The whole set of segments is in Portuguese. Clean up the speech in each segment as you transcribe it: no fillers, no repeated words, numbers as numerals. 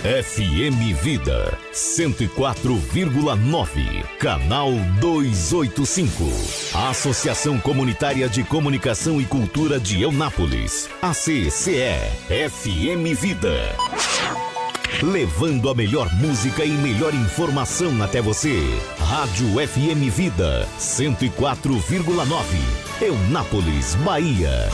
FM Vida 104,9, canal 285. A Associação Comunitária de Comunicação e Cultura de Eunápolis, ACCE, FM Vida. Levando a melhor música e melhor informação até você. Rádio FM Vida 104,9, Eunápolis, Bahia.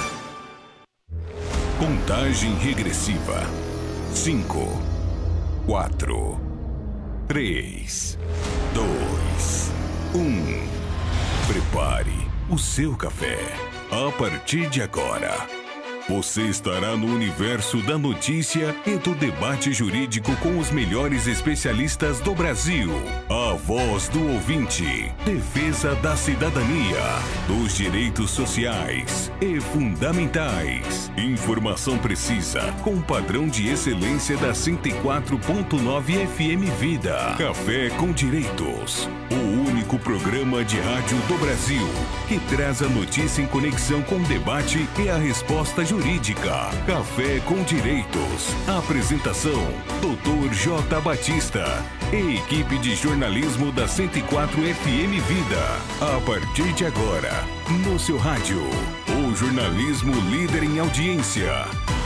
Contagem regressiva. 5, 4, 3, 2, 1. Prepare o seu café. A partir de agora, você estará no universo da notícia e do debate jurídico com os melhores especialistas do Brasil. A voz do ouvinte, defesa da cidadania, dos direitos sociais e fundamentais. Informação precisa, com padrão de excelência da 104.9 FM Vida. Café com Direitos, o único programa de rádio do Brasil que traz a notícia em conexão com o debate e a resposta jurídica. Café com Direitos. Apresentação: Dr. J. Batista e equipe de jornalismo da 104 FM Vida. A partir de agora, no seu rádio, o jornalismo líder em audiência.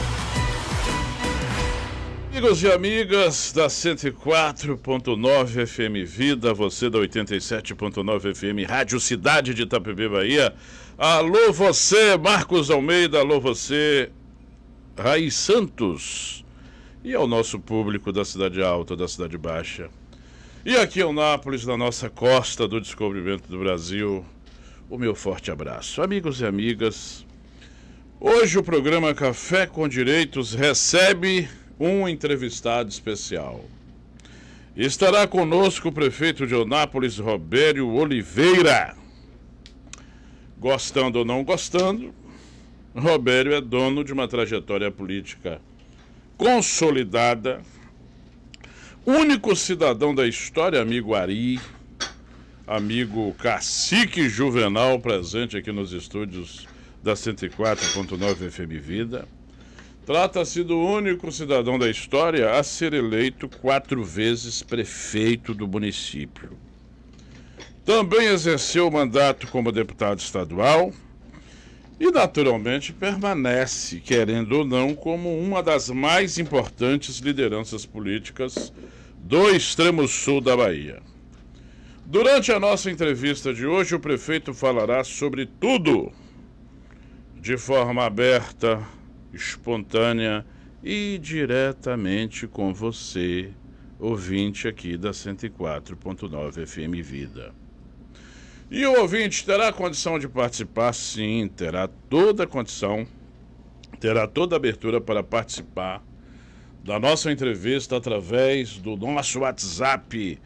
Amigos e amigas da 104.9 FM Vida, você da 87.9 FM Rádio Cidade de Itapevi, Bahia. Alô você, Marcos Almeida, alô você, Raiz Santos. E ao nosso público da Cidade Alta, da Cidade Baixa. E aqui em Eunápolis, na nossa costa do descobrimento do Brasil, o meu forte abraço. Amigos e amigas, hoje o programa Café com Direitos recebe um entrevistado especial. Estará conosco o prefeito de Eunápolis, Robério Oliveira. Gostando ou não gostando, Robério é dono de uma trajetória política consolidada, único cidadão da história, amigo Ari, amigo Cacique Juvenal, presente aqui nos estúdios da 104.9 FM Vida. Trata-se do único cidadão da história a ser eleito 4 vezes prefeito do município. Também exerceu o mandato como deputado estadual e, naturalmente, permanece, querendo ou não, como uma das mais importantes lideranças políticas do extremo sul da Bahia. Durante a nossa entrevista de hoje, o prefeito falará sobre tudo, de forma aberta, espontânea e diretamente com você, ouvinte aqui da 104.9 FM Vida. E o ouvinte terá condição de participar? Sim, terá toda a condição, terá toda a abertura para participar da nossa entrevista através do nosso WhatsApp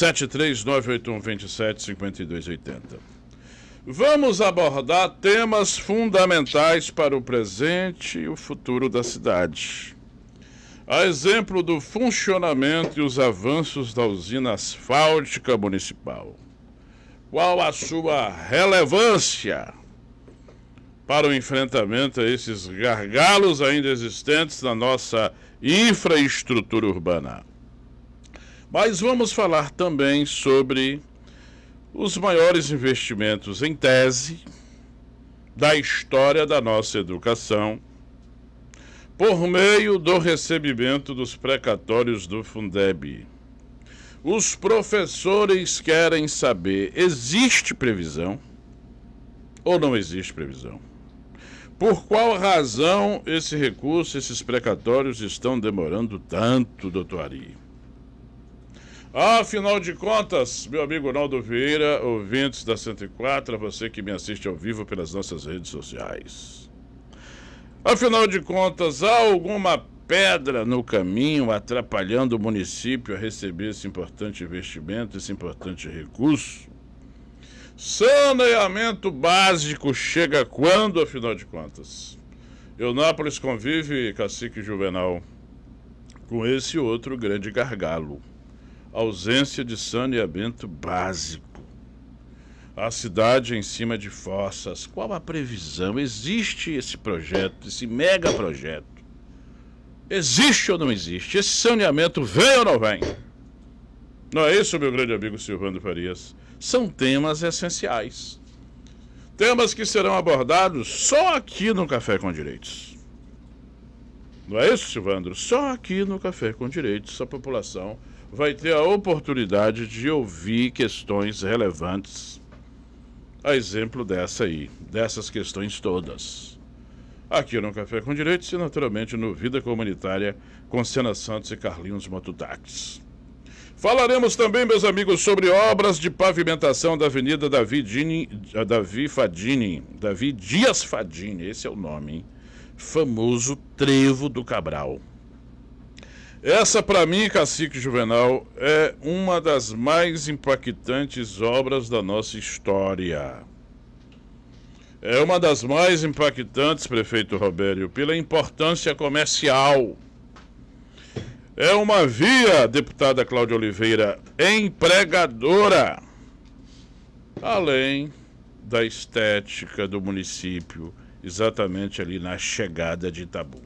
73981275280. Vamos abordar temas fundamentais para o presente e o futuro da cidade. A exemplo do funcionamento e os avanços da usina asfáltica municipal. Qual a sua relevância para o enfrentamento a esses gargalos ainda existentes na nossa infraestrutura urbana? Mas vamos falar também sobre os maiores investimentos em tese da história da nossa educação, por meio do recebimento dos precatórios do Fundeb. Os professores querem saber, existe previsão ou não existe previsão? Por qual razão esse recurso, esses precatórios estão demorando tanto, doutor Ari? Afinal de contas, meu amigo Ronaldo Vieira, ouvintes da 104, você que me assiste ao vivo pelas nossas redes sociais. Afinal de contas, há alguma pedra no caminho atrapalhando o município a receber esse importante investimento, esse importante recurso? Saneamento básico chega quando, afinal de contas? Eunápolis convive, Cacique Juvenal, com esse outro grande gargalo. Ausência de saneamento básico. A cidade em cima de fossas. Qual a previsão? Existe esse projeto, esse mega projeto? Existe ou não existe? Esse saneamento vem ou não vem? Não é isso, meu grande amigo Silvandro Farias? São temas essenciais. Temas que serão abordados só aqui no Café com Direitos. Não é isso, Silvandro? Só aqui no Café com Direitos a população vai ter a oportunidade de ouvir questões relevantes, a exemplo dessas questões todas. Aqui no Café com Direitos e naturalmente no Vida Comunitária com Sena Santos e Carlinhos Mototáxis. Falaremos também, meus amigos, sobre obras de pavimentação da Avenida Davi Dias Fadini, esse é o nome, hein? Famoso Trevo do Cabral. Essa, para mim, Cacique Juvenal, é uma das mais impactantes obras da nossa história. É uma das mais impactantes, prefeito Robério, pela importância comercial. É uma via, deputada Cláudia Oliveira, empregadora, além da estética do município, exatamente ali na chegada de Itabuna.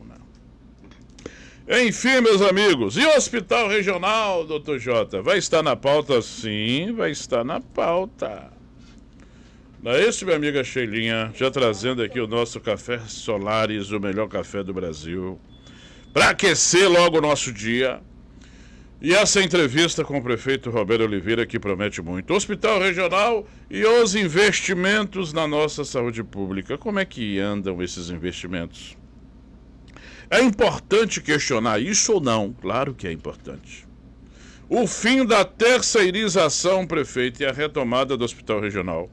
Enfim, meus amigos, e o Hospital Regional, doutor Jota? Vai estar na pauta? Sim, vai estar na pauta. Não é isso, minha amiga Sheilinha? Já trazendo aqui o nosso Café Solares, o melhor café do Brasil, para aquecer logo o nosso dia. E essa entrevista com o prefeito Roberto Oliveira que promete muito. Hospital Regional e os investimentos na nossa saúde pública. Como é que andam esses investimentos? É importante questionar isso ou não? Claro que é importante. O fim da terceirização, prefeito, e a retomada do Hospital Regional.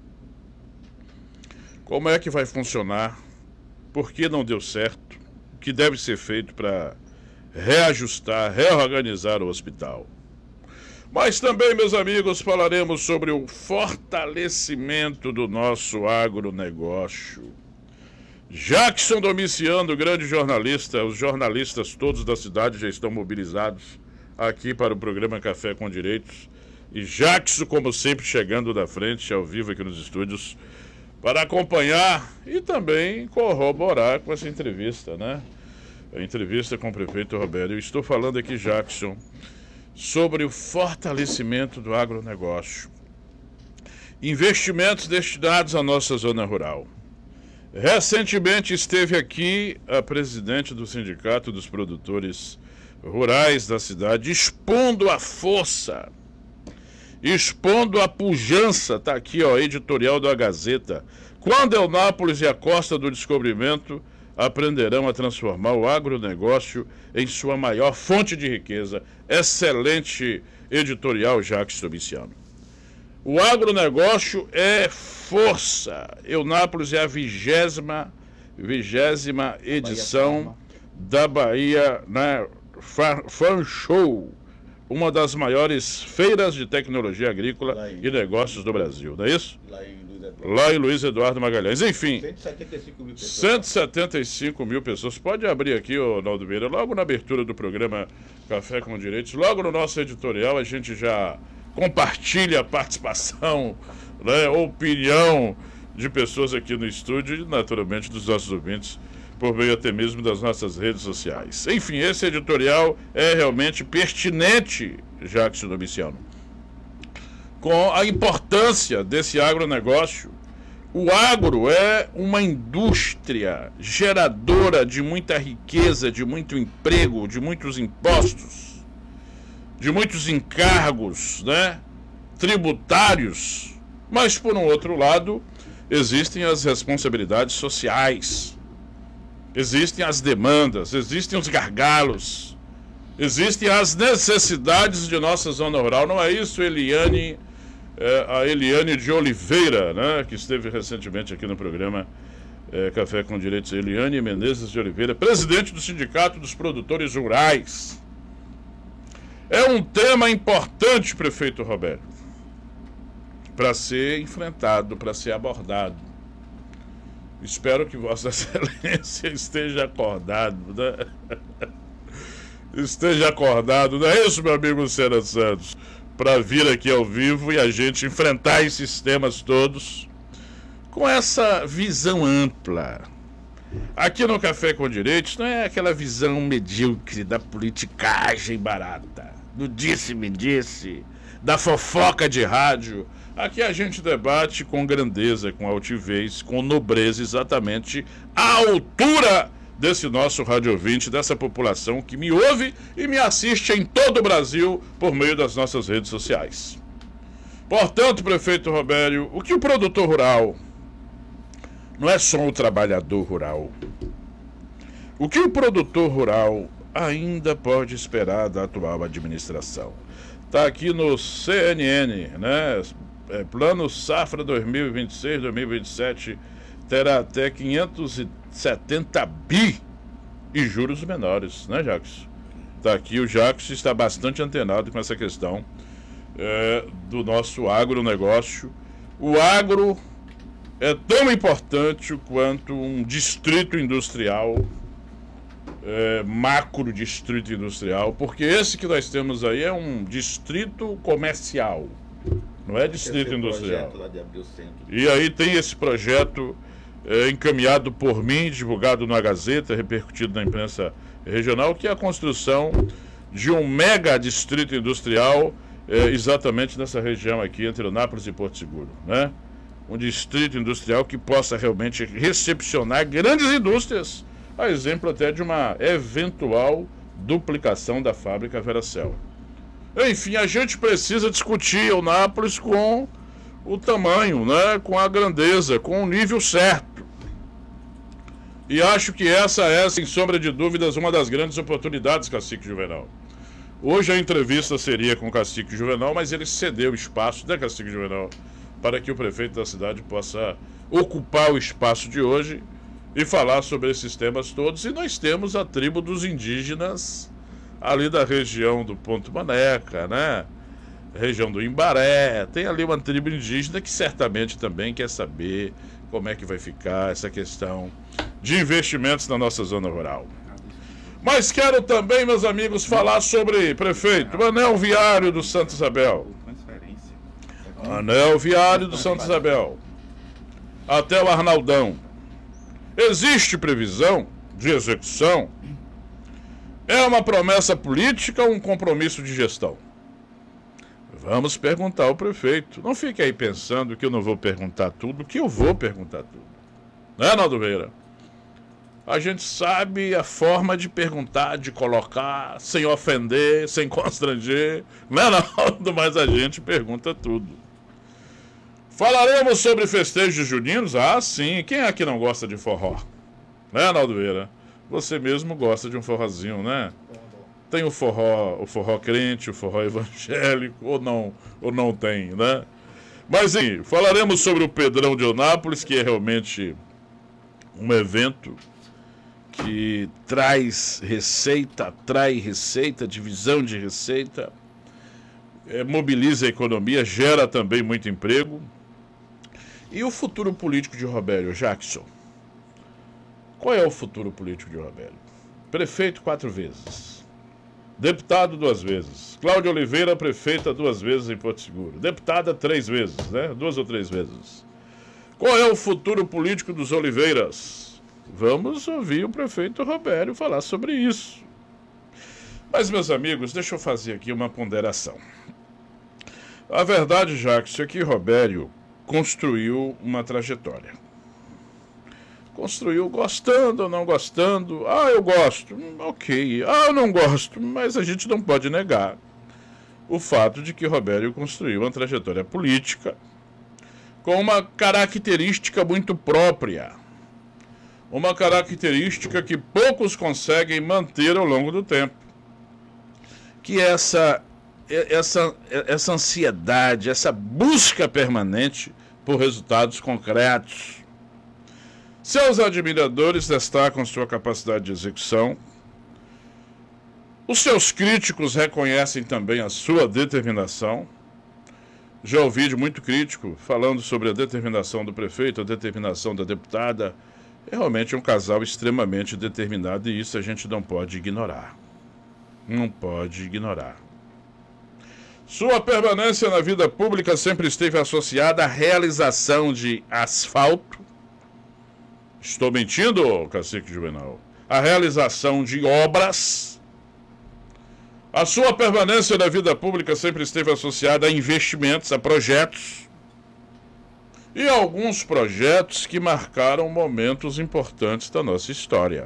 Como é que vai funcionar? Por que não deu certo? O que deve ser feito para reajustar, reorganizar o hospital? Mas também, meus amigos, falaremos sobre o fortalecimento do nosso agronegócio. Jackson Domiciano, grande jornalista, os jornalistas todos da cidade já estão mobilizados aqui para o programa Café com Direitos. E Jackson, como sempre, chegando da frente, ao vivo aqui nos estúdios, para acompanhar e também corroborar com essa entrevista, né? A entrevista com o prefeito Roberto. Eu estou falando aqui, Jackson, sobre o fortalecimento do agronegócio. Investimentos destinados à nossa zona rural. Recentemente esteve aqui a presidente do Sindicato dos Produtores Rurais da cidade, expondo a força, expondo a pujança, está aqui, ó, editorial da Gazeta. Quando Eunápolis e a Costa do Descobrimento aprenderão a transformar o agronegócio em sua maior fonte de riqueza. Excelente editorial, Jacques Domiciano. O agronegócio é força. Eunápolis é a 20ª edição da Bahia Farm Show, uma das maiores feiras de tecnologia agrícola e negócios do Brasil, não é isso? Lá em Luiz Eduardo Magalhães. Enfim, 175 mil pessoas. 175 mil pessoas. Pode abrir aqui, Naldo Vieira, logo na abertura do programa Café com Direitos, logo no nosso editorial, a gente já compartilha a participação, né, opinião de pessoas aqui no estúdio e, naturalmente, dos nossos ouvintes, por meio até mesmo das nossas redes sociais. Enfim, esse editorial é realmente pertinente, Jackson Domiciano, com a importância desse agronegócio. O agro é uma indústria geradora de muita riqueza, de muito emprego, de muitos impostos, de muitos encargos, né, tributários, mas, por um outro lado, existem as responsabilidades sociais, existem as demandas, existem os gargalos, existem as necessidades de nossa zona rural. Não é isso, Eliane? A Eliane de Oliveira, né, que esteve recentemente aqui no programa Café com Direitos. Eliane Menezes de Oliveira, presidente do Sindicato dos Produtores Rurais. É um tema importante, prefeito Roberto, para ser enfrentado, para ser abordado. Espero que Vossa Excelência esteja acordado, né? Esteja acordado, não é isso, meu amigo Sena Santos? Para vir aqui ao vivo e a gente enfrentar esses temas todos com essa visão ampla, Aqui no Café com Direitos não é aquela visão medíocre da politicagem barata, do disse-me-disse, da fofoca de rádio. Aqui a gente debate com grandeza, com altivez, com nobreza, exatamente à altura desse nosso rádio ouvinte, dessa população que me ouve e me assiste em todo o Brasil por meio das nossas redes sociais. Portanto, prefeito Robério, o que o produtor rural, não é só o trabalhador rural, o que o produtor rural ainda pode esperar da atual administração? Está aqui no CNN, né? Plano Safra 2026-2027 terá até 570 bi e juros menores, né, Jacques? Está aqui, o Jacques está bastante antenado com essa questão do nosso agronegócio. O agro é tão importante quanto um distrito industrial, macro distrito industrial, porque esse que nós temos aí é um distrito comercial, não é distrito industrial. Lá de abrir o centro. E aí tem esse projeto encaminhado por mim, divulgado na Gazeta, repercutido na imprensa regional, que é a construção de um mega distrito industrial exatamente nessa região aqui, entre Eunápolis e Porto Seguro, né? Um distrito industrial que possa realmente recepcionar grandes indústrias, a exemplo até de uma eventual duplicação da fábrica Veracel. Enfim, a gente precisa discutir Eunápolis com o tamanho, né, com a grandeza, com o nível certo. E acho que essa é, sem sombra de dúvidas, uma das grandes oportunidades, Cacique Juvenal. Hoje a entrevista seria com o Cacique Juvenal, mas ele cedeu espaço, né, Cacique Juvenal, para que o prefeito da cidade possa ocupar o espaço de hoje e falar sobre esses temas todos. E nós temos a tribo dos indígenas ali da região do Ponto Maneca, né? Região do Imbaré. Tem ali uma tribo indígena que certamente também quer saber como é que vai ficar essa questão de investimentos na nossa zona rural. Mas quero também, meus amigos, falar sobre, prefeito, o anel viário do Santa Isabel. Anel viário do Santa Isabel até o Arnaldão. Existe previsão de execução? É uma promessa política ou um compromisso de gestão? Vamos perguntar ao prefeito. Não fique aí pensando que eu não vou perguntar tudo, que eu vou perguntar tudo. Né, Naldo Veira? A gente sabe a forma de perguntar, de colocar, sem ofender, sem constranger. Né, Naldo? Mas a gente pergunta tudo. Falaremos sobre festejos juninos? Ah, sim. Quem aqui não gosta de forró? Né, Naldo Veira? Você mesmo gosta de um forrozinho, né? Tem o forró crente, o forró evangélico, ou não tem, né? Mas, enfim, falaremos sobre o Pedrão de Eunápolis, que é realmente um evento que traz receita, atrai receita, divisão de receita, mobiliza a economia, gera também muito emprego. E o futuro político de Robério Jackson? Qual é o futuro político de Robério? Prefeito 4 vezes. Deputado 2 vezes. Cláudia Oliveira, prefeita 2 vezes em Porto Seguro. Deputada 3 vezes, né? 2 ou 3 vezes. Qual é o futuro político dos Oliveiras? Vamos ouvir o prefeito Robério falar sobre isso. Mas, meus amigos, deixa eu fazer aqui uma ponderação. A verdade, Jackson, é que Robério construiu uma trajetória. Construiu gostando ou não gostando. Ah, eu gosto. Ok. Ah, eu não gosto. Mas a gente não pode negar o fato de que Robério construiu uma trajetória política com uma característica muito própria. Uma característica que poucos conseguem manter ao longo do tempo. Que é essa ansiedade, essa busca permanente por resultados concretos. Seus admiradores destacam sua capacidade de execução. Os seus críticos reconhecem também a sua determinação. Já ouvi de muito crítico falando sobre a determinação do prefeito, a determinação da deputada. É realmente um casal extremamente determinado e isso a gente não pode ignorar. Não pode ignorar. Sua permanência na vida pública sempre esteve associada à realização de asfalto, Estou mentindo, cacique Juvenal? A realização de obras. A sua permanência na vida pública sempre esteve associada a investimentos, a projetos. E alguns projetos que marcaram momentos importantes da nossa história.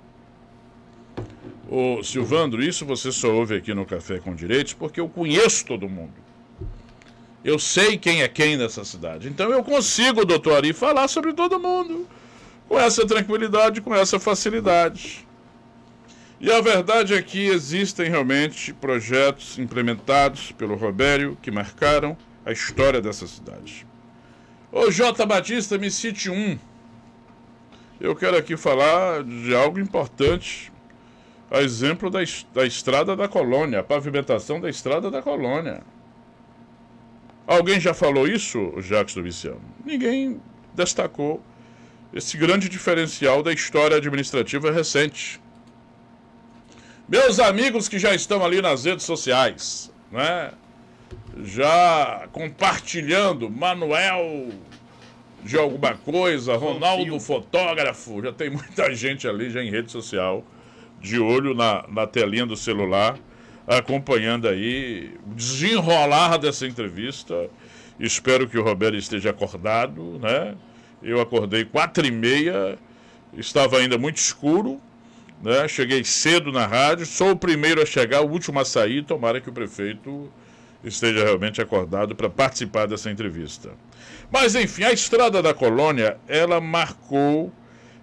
Ô, Silvandro, isso você só ouve aqui no Café com Direitos porque eu conheço todo mundo. Eu sei quem é quem nessa cidade. Então eu consigo, doutor Ari, falar sobre todo mundo com essa tranquilidade, com essa facilidade. E a verdade é que existem realmente projetos implementados pelo Robério que marcaram a história dessa cidade. Ô J. Batista, me cite um. Eu quero aqui falar de algo importante. A exemplo da Estrada da Colônia, a pavimentação da Estrada da Colônia. Alguém já falou isso, Jacques do Viciano? Ninguém destacou esse grande diferencial da história administrativa recente. Meus amigos que já estão ali nas redes sociais, né? Já compartilhando, Manuel de alguma coisa, Ronaldo fotógrafo, já tem muita gente ali já em rede social, de olho na telinha do celular, acompanhando aí o desenrolar dessa entrevista. Espero que o Robério esteja acordado, né? Eu acordei 4h30, estava ainda muito escuro, né? Cheguei cedo na rádio, sou o primeiro a chegar, o último a sair. Tomara que o prefeito esteja realmente acordado para participar dessa entrevista. Mas enfim, a Estrada da Colônia, ela marcou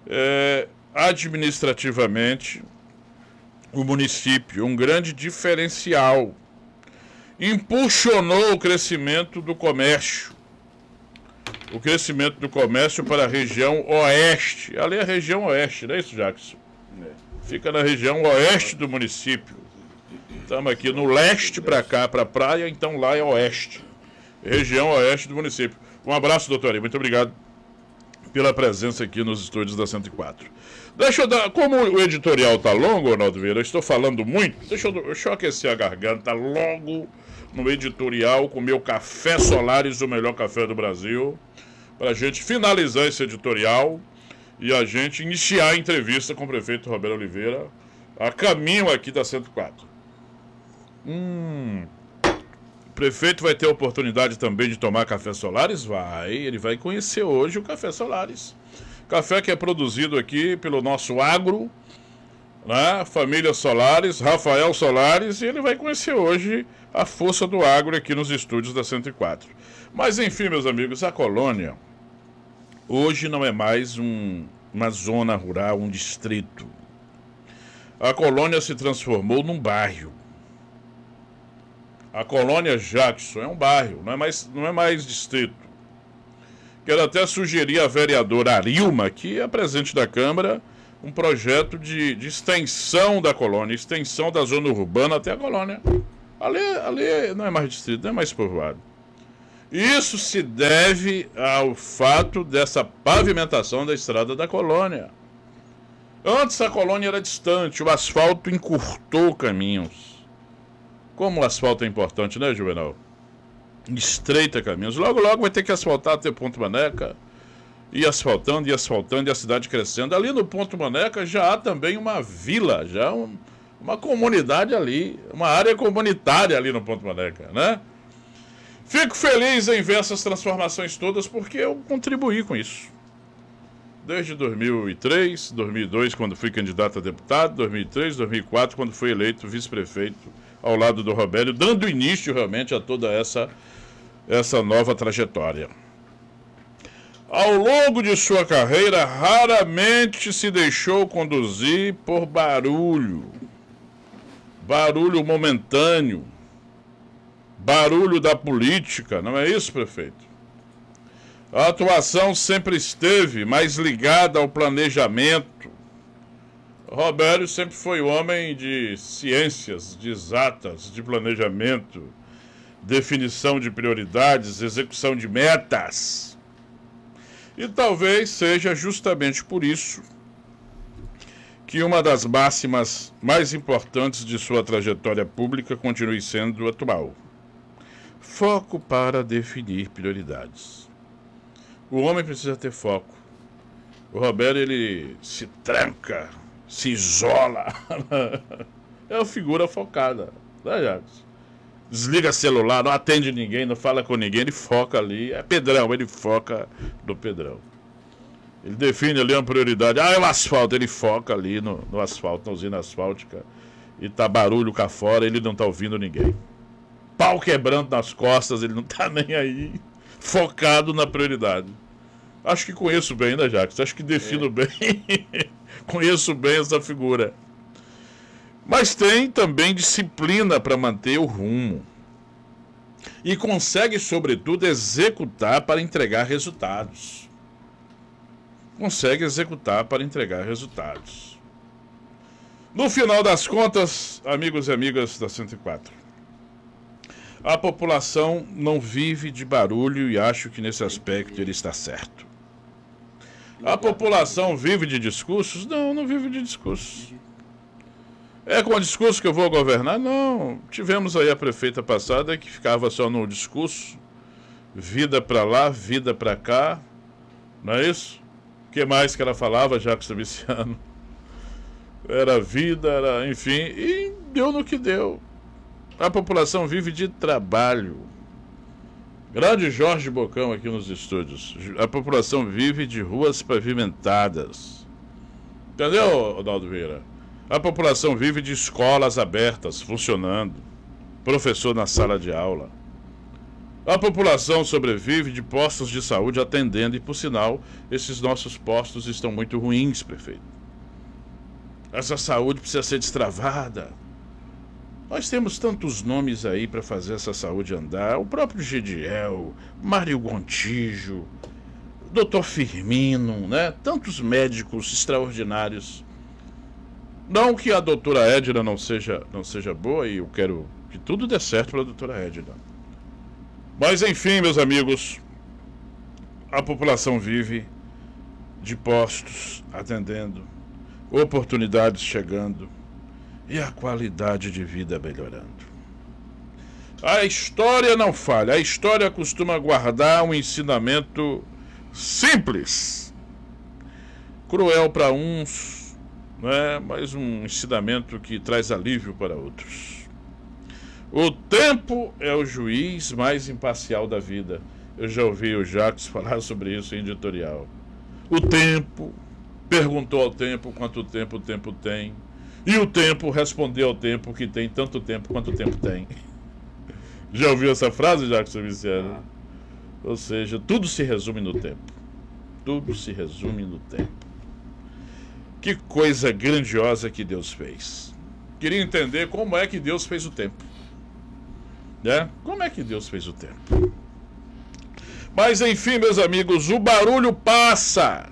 administrativamente o município, um grande diferencial. Impulsionou o crescimento do comércio. O crescimento do comércio para a região oeste. Ali é a região oeste, não é isso, Jackson? Fica na região oeste do município. Estamos aqui no leste para cá, para a praia, então lá é oeste. Região oeste do município. Um abraço, doutor Ari. Muito obrigado pela presença aqui nos estúdios da 104. Deixa eu dar... Como o editorial está longo, Ronaldo Vieira, eu estou falando muito. Deixa eu aquecer a garganta logo no editorial com meu Café Solares, o melhor café do Brasil, para a gente finalizar esse editorial e a gente iniciar a entrevista com o prefeito Robério Oliveira a caminho aqui da 104. O prefeito vai ter a oportunidade também de tomar Café Solares? Vai, ele vai conhecer hoje o Café Solares. Café que é produzido aqui pelo nosso agro, né? Família Solares, Rafael Solares, e ele vai conhecer hoje a força do agro aqui nos estúdios da 104. Mas enfim, meus amigos, a colônia hoje não é mais uma zona rural, um distrito. A colônia se transformou num bairro. A colônia Jackson é um bairro, não é mais distrito. Quero até sugerir à vereadora Arilma, que é presidente da Câmara, um projeto de extensão da colônia, extensão da zona urbana até a colônia. Ali não é mais distrito, não é mais povoado. Isso se deve ao fato dessa pavimentação da Estrada da Colônia. Antes a colônia era distante, o asfalto encurtou caminhos. Como o asfalto é importante, né, Juvenal? Estreita caminhos. Logo vai ter que asfaltar até Ponto Maneca. E asfaltando, e a cidade crescendo. Ali no Ponto Maneca já há também uma vila, já uma comunidade ali, uma área comunitária ali no Ponto Maneca, né? Fico feliz em ver essas transformações todas porque eu contribuí com isso. Desde 2003, 2002, quando fui candidato a deputado, 2003, 2004, quando fui eleito vice-prefeito ao lado do Robério, dando início realmente a toda essa nova trajetória. Ao longo de sua carreira, raramente se deixou conduzir por barulho momentâneo, barulho da política, não é isso, prefeito? A atuação sempre esteve mais ligada ao planejamento. Robério sempre foi homem de ciências, de exatas, de planejamento, definição de prioridades, execução de metas. E talvez seja justamente por isso que uma das máximas mais importantes de sua trajetória pública continue sendo atual. Foco para definir prioridades. O homem precisa ter foco. O Roberto, ele se tranca, se isola. É uma figura focada, né, Jacques? Desliga celular, não atende ninguém, não fala com ninguém, ele foca ali. É Pedrão, ele foca no Pedrão. Ele define ali uma prioridade. Ah, é o asfalto, ele foca ali no asfalto, na usina asfáltica. E tá barulho cá fora, ele não tá ouvindo ninguém. Pau quebrando nas costas, ele não tá nem aí. Focado na prioridade. Acho que conheço bem, né, Jacques? Acho que defino bem. Conheço bem essa figura. Mas tem também disciplina para manter o rumo. E consegue, sobretudo, executar para entregar resultados. Consegue executar para entregar resultados. No final das contas, amigos e amigas da 104, a população não vive de barulho e acho que nesse aspecto ele está certo. A população vive de discursos? Não, não vive de discursos. É com o discurso que eu vou governar? Não. Tivemos aí a prefeita passada que ficava só no discurso. Vida pra lá, vida pra cá. Não é isso? O que mais que ela falava, Jacques Viciano? Era vida, era, enfim, e deu no que deu. A população vive de trabalho. Grande Jorge Bocão aqui nos estúdios. A população vive de ruas pavimentadas. Entendeu, Ronaldo Vieira? A população vive de escolas abertas, funcionando. Professor na sala de aula. A população sobrevive de postos de saúde atendendo. E, por sinal, esses nossos postos estão muito ruins, prefeito. Essa saúde precisa ser destravada. Nós temos tantos nomes aí para fazer essa saúde andar. O próprio Gediel, Mário Gontijo, Dr. Firmino, né? Tantos médicos extraordinários. Não que a doutora Edna não seja boa, e eu quero que tudo dê certo para a doutora Edna. Mas enfim, meus amigos, a população vive de postos atendendo, oportunidades chegando e a qualidade de vida melhorando. A história não falha, a história costuma guardar um ensinamento simples, cruel para uns, né, mas um ensinamento que traz alívio para outros. O tempo é o juiz mais imparcial da vida. Eu já ouvi o Jacques falar sobre isso em editorial. O tempo perguntou ao tempo quanto tempo o tempo tem, e o tempo respondeu ao tempo que tem tanto tempo quanto o tempo tem. Já ouviu essa frase, Jacques Viciano? Ou seja, tudo se resume no tempo. Tudo se resume no tempo. Que coisa grandiosa que Deus fez. Queria entender como é que Deus fez o tempo. Né? Como é que Deus fez o tempo? Mas enfim, meus amigos, o barulho passa.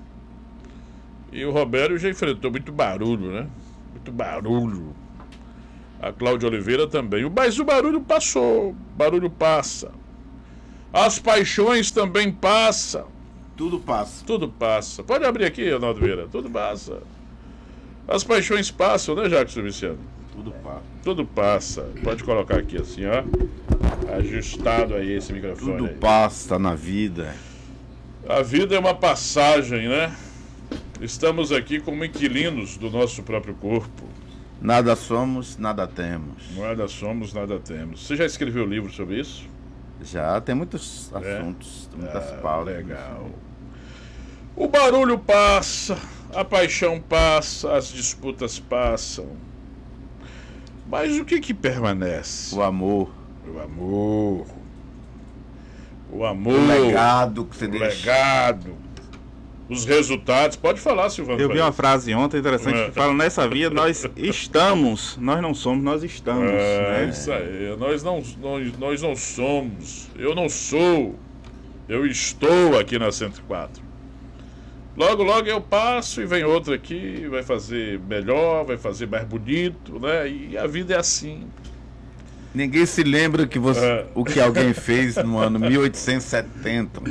E o Roberto já enfrentou muito barulho, né? Muito barulho. A Cláudia Oliveira também. Mas o barulho passou. O barulho passa. As paixões também passam. Tudo passa. Tudo passa. Pode abrir aqui, Ronaldo Vieira. Tudo passa. As paixões passam, né, Jacques Viciano? Tudo passa. Tudo passa. Pode colocar aqui assim, ó. Ajustado aí esse microfone. Tudo aí. passa na vida. A vida é uma passagem, né? Estamos aqui como inquilinos do nosso próprio corpo. Nada somos, nada temos. Nada somos, nada temos. Você já escreveu livro sobre isso? Já tem muitos assuntos, muitas pautas. Legal. O barulho passa, a paixão passa, as disputas passam. Mas o que permanece? O amor. O amor. O amor. O legado que você o deixa. legado. Os resultados. Pode falar, Silvano. Eu vi uma frase ontem interessante que fala: nessa vida nós estamos, nós não somos, nós estamos. É, né? isso aí. Nós não somos. Eu não sou. Eu estou aqui na 104. Logo, logo eu passo e vem outro aqui, vai fazer melhor, vai fazer mais bonito, né? E a vida é assim. Ninguém se lembra que o que alguém fez no ano 1870.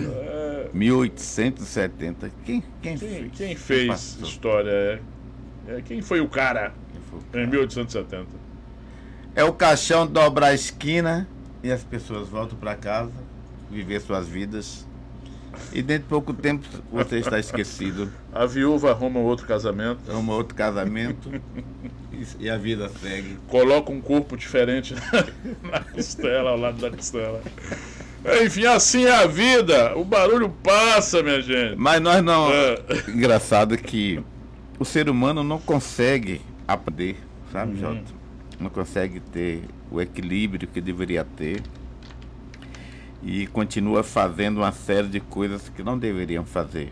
1870. Quem fez? Quem fez história? Quem foi o cara em 1870? É o caixão dobrar a esquina e as pessoas voltam para casa, viver suas vidas. E dentro de pouco tempo você está esquecido. A viúva arruma outro casamento. Arruma outro casamento e a vida segue. Coloca um corpo diferente na costela, ao lado da costela. Enfim, assim é a vida. O barulho passa, minha gente. Mas nós não... Engraçado que o ser humano não consegue aprender, sabe, Jota? Não consegue ter o equilíbrio que deveria ter. E continua fazendo uma série de coisas que não deveriam fazer.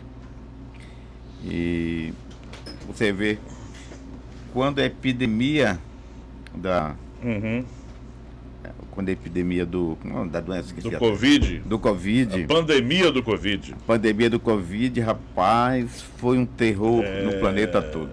E você vê, quando a epidemia da... Quando a epidemia da doença... Do Covid. Do Covid. A pandemia do Covid. A pandemia do Covid, rapaz, foi um terror no planeta todo.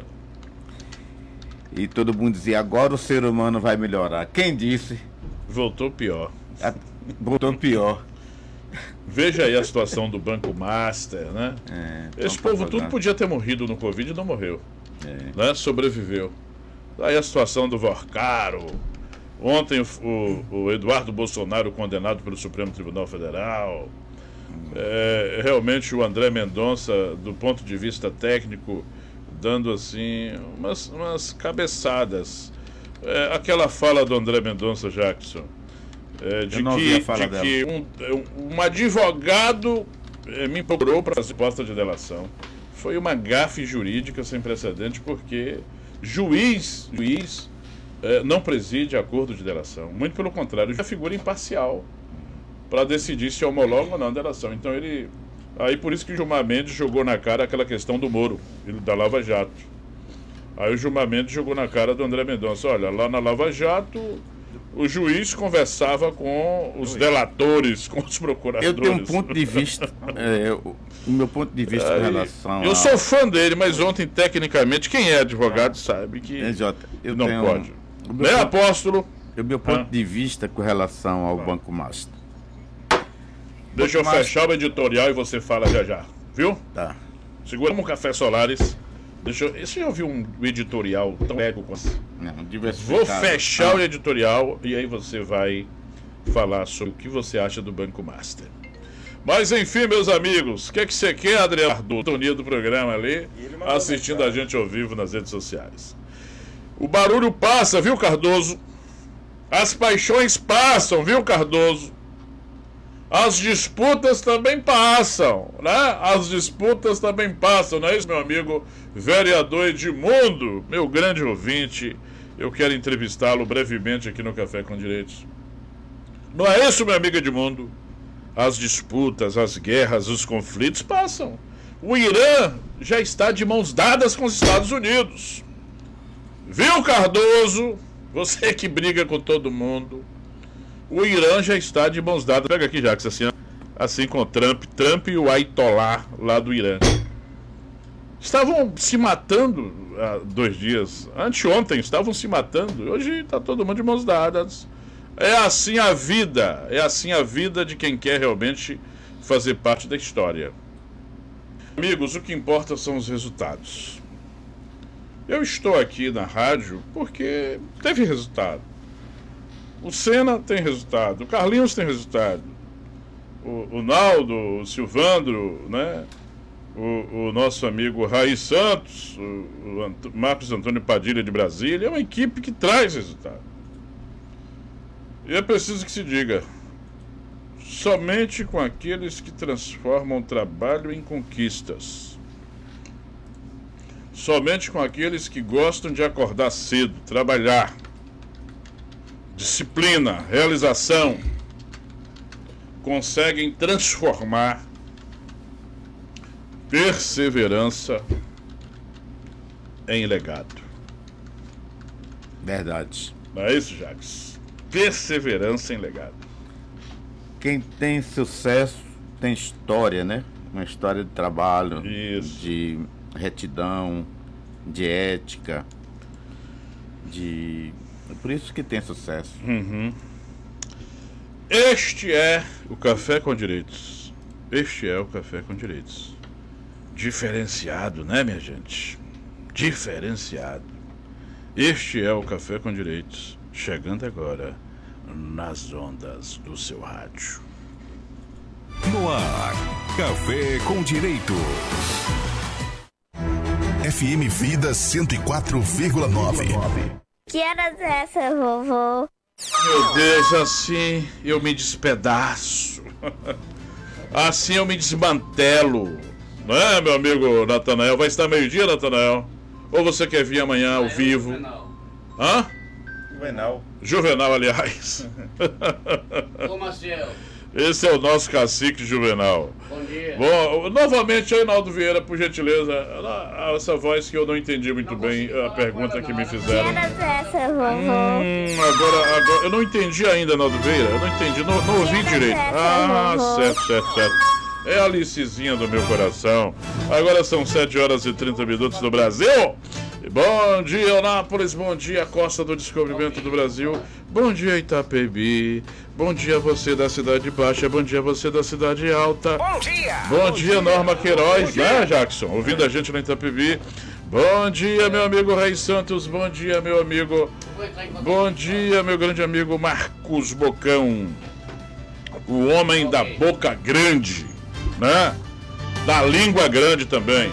E todo mundo dizia, agora o ser humano vai melhorar. Quem disse? Voltou pior. Voltou pior. Veja aí a situação do Banco Master, né? Esse povo tudo podia ter morrido no Covid e não morreu. Né? Sobreviveu. Aí a situação do Vorcaro. Ontem o Eduardo Bolsonaro condenado pelo Supremo Tribunal Federal. Realmente o André Mendonça, do ponto de vista técnico, dando assim umas cabeçadas. Aquela fala do André Mendonça, Jackson, de que um advogado me procurou para fazer proposta de delação. Foi uma gafe jurídica sem precedente, porque juiz não preside acordo de delação. Muito pelo contrário, é figura imparcial para decidir se homologa ou não a delação. Então aí por isso que o Gilmar Mendes jogou na cara aquela questão do Moro, da Lava Jato. Aí o Gilmar Mendes jogou na cara do André Mendonça. Olha, lá na Lava Jato, o juiz conversava com os delatores, com os procuradores. Eu tenho um ponto de vista, o meu ponto de vista em relação Eu sou fã dele, mas ontem, tecnicamente, quem é advogado sabe que não pode. Né, apóstolo? O meu ponto de vista com relação ao Banco Master. Deixa eu fechar o editorial e você fala já, viu? Tá. Segura um café Solaris. Você já ouviu um editorial tão ego como assim? Não, vou fechar o editorial e aí você vai falar sobre o que você acha do Banco Master. Mas enfim, meus amigos, o que você quer, Adriano? Do torneio do programa ali, assistindo a gente ao vivo nas redes sociais. O barulho passa, viu, Cardoso? As paixões passam, viu, Cardoso? As disputas também passam, né? As disputas também passam, não é isso, meu amigo vereador Edmundo, meu grande ouvinte? Eu quero entrevistá-lo brevemente aqui no Café com Direitos. Não é isso, meu amigo Edmundo? As disputas, as guerras, os conflitos passam. O Irã já está de mãos dadas com os Estados Unidos. Viu, Cardoso? Você que briga com todo mundo. O Irã já está de mãos dadas. Pega aqui, Jacques, assim com o Trump e o Ayatollah lá do Irã. Estavam se matando há 2 dias. Anteontem estavam se matando. Hoje está todo mundo de mãos dadas. É assim a vida. É assim a vida de quem quer realmente fazer parte da história. Amigos, o que importa são os resultados. Eu estou aqui na rádio porque teve resultado. O Senna tem resultado, o Carlinhos tem resultado, o Naldo, o Silvandro, né? O nosso amigo Raí Santos, o Marcos Antônio Padilha de Brasília. É uma equipe que traz resultado. E é preciso que se diga, somente com aqueles que transformam o trabalho em conquistas. Somente com aqueles que gostam de acordar cedo, trabalhar. Disciplina, realização, conseguem transformar perseverança em legado. Verdade. Não é isso, Jacques? Perseverança em legado. Quem tem sucesso tem história, né? Uma história de trabalho, isso, de retidão, de ética, por isso que tem sucesso. Este é o Café com Direitos. Este é o Café com Direitos. Diferenciado, né, minha gente? Diferenciado. Este é o Café com Direitos, chegando agora nas ondas do seu rádio. No ar, Café com Direito. FM Vida 104,9. Que horas é essa, vovô? Meu Deus, assim eu me despedaço. Assim eu me desmantelo. Não é, meu amigo Natanael? Vai estar meio-dia, Natanael? Ou você quer vir amanhã ao vivo? Hã? Juvenal, aliás. Ô, Marcelo. Esse é o nosso cacique Juvenal. Bom dia. Bom, novamente, Reinaldo Vieira, por gentileza, essa voz que eu não entendi muito bem a pergunta que me Que fizeram. horas é essa, vovô? Agora, eu não entendi ainda, Reinaldo Vieira, eu não entendi, não ouvi direito. Ah, certo. É a Alicizinha do meu coração. Agora são 7 horas e 30 minutos no Brasil. Bom dia, Anápolis. Bom dia, Costa do Descobrimento do Brasil. Bom dia, Itapebi. Bom dia, você da Cidade Baixa. Bom dia, você da Cidade Alta. Bom dia! Bom dia, Norma Queiroz, né, Jackson? Ouvindo a gente na Itapebi. Bom dia, meu amigo Rei Santos. Bom dia, meu amigo. Bom dia, meu grande amigo Marcos Bocão. O homem da boca grande, né? Da língua grande também.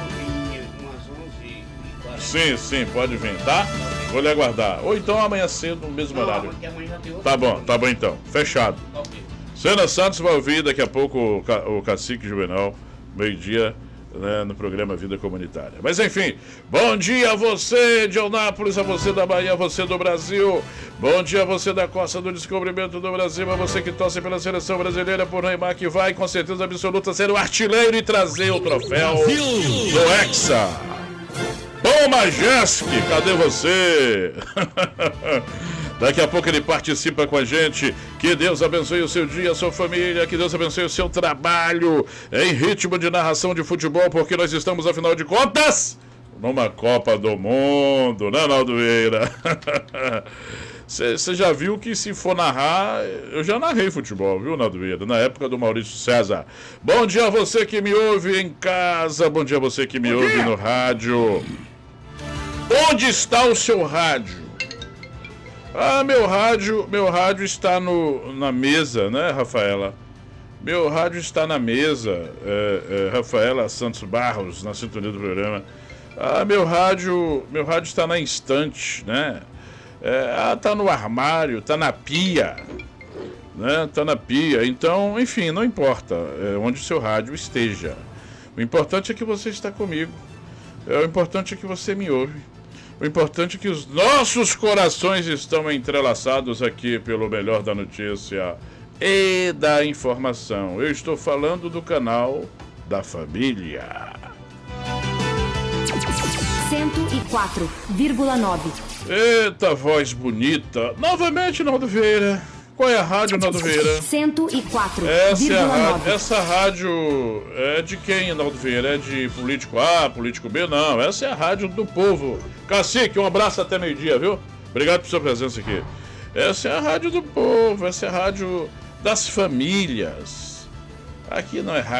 Sim, pode vir, tá? Vou lhe aguardar. Ou então amanhã cedo, no mesmo horário. Tá bom então. Fechado. Sena Santos vai ouvir daqui a pouco o Cacique Juvenal, meio-dia, né, no programa Vida Comunitária. Mas enfim, bom dia a você de Eunápolis, a você da Bahia, a você do Brasil. Bom dia a você da Costa do Descobrimento do Brasil, a você que torce pela seleção brasileira, por Neymar, que vai com certeza absoluta ser o artilheiro e trazer o troféu do Hexa. Bom, Majeski, cadê você? Daqui a pouco ele participa com a gente. Que Deus abençoe o seu dia, a sua família. Que Deus abençoe o seu trabalho em ritmo de narração de futebol, porque nós estamos, afinal de contas, numa Copa do Mundo, né, Naldo Vieira? Você já viu que se for narrar, eu já narrei futebol, viu, Naldo Vieira? Na época do Maurício César. Bom dia a você que me ouve em casa. Bom dia a você que me ouve no rádio. Onde está o seu rádio? Ah, meu rádio está na mesa, né, Rafaela? Meu rádio está na mesa, Rafaela Santos Barros, na sintonia do programa. Ah, meu rádio está na estante, né? Tá no armário, tá na pia, né? Tá na pia. Então, enfim, não importa onde o seu rádio esteja. O importante é que você está comigo. O importante é que você me ouve. O importante é que os nossos corações estão entrelaçados aqui pelo melhor da notícia e da informação. Eu estou falando do canal da família. 104,9. Eita, voz bonita. Novamente, Naldo Vieira. Qual é a rádio, Naldo Vieira? 104,9. Essa rádio é de quem, Naldo Vieira? É de político A, político B? Não, essa é a rádio do povo. Cacique, um abraço até meio-dia, viu? Obrigado por sua presença aqui. Essa é a rádio do povo, essa é a rádio das famílias. Aqui não é rádio